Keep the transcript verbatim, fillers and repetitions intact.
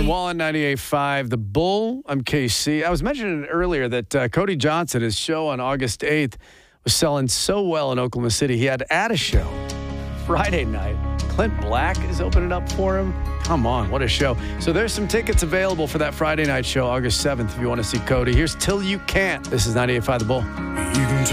Morning, Wallen, ninety-eight point five. The Bull, I'm K C. I was mentioning earlier that uh, Cody Johnson, his show on August eighth, was selling so well in Oklahoma City. He had to add a show Friday night. Clint Black is opening up for him. Come on, what a show. So there's some tickets available for that Friday night show, August seventh, if you want to see Cody. Here's Till You Can't. This is ninety-eight point five The Bull. You can